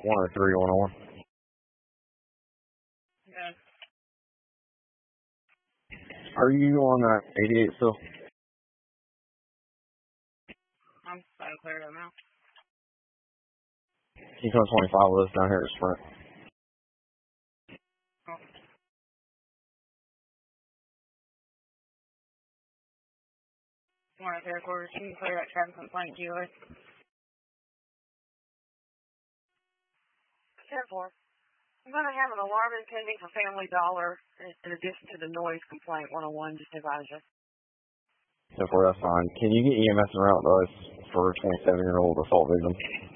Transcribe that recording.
103 101. Yeah. Are you on that 88 still? I'm so clear now. You come 25 with us down here at Sprint. Oh. One of their quarters, you can clear that traffic complaint, Julie. 10-4. I'm going to have an alarm pending for Family Dollar in addition to the noise complaint 101, just advise you. 10-4, that's fine. Can you get EMS around to us for a 27-year-old assault victim?